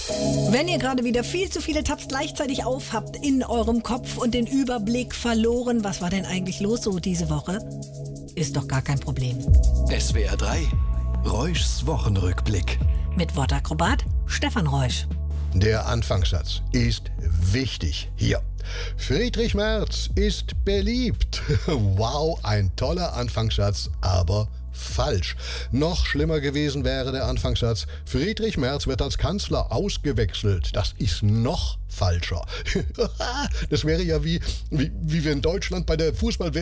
Wenn ihr gerade wieder viel zu viele Tabs gleichzeitig aufhabt in eurem Kopf und den Überblick verloren, was war denn eigentlich los so diese Woche? Ist doch gar kein Problem. SWR 3, Reuschs Wochenrückblick. Mit Wortakrobat Stefan Reusch. Der Anfangssatz ist wichtig hier. Friedrich Merz ist beliebt. Wow, ein toller Anfangssatz, aber falsch. Noch schlimmer gewesen wäre der Anfangssatz: Friedrich Merz wird als Kanzler ausgewechselt. Das ist noch falscher. Das wäre ja wie wir in Deutschland bei der Fußball